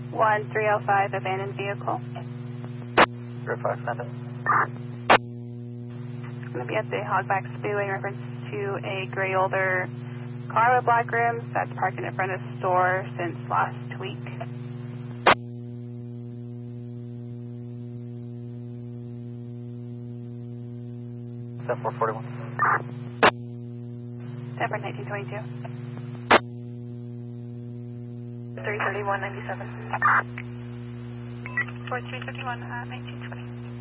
1305, abandoned vehicle. 05, send it. It's going to be at the Hogback Speedway in reference to a gray older car with black rims that's parked in front of the store since last week. Step 441. Denver 1922. 331.97. 4351, 1922.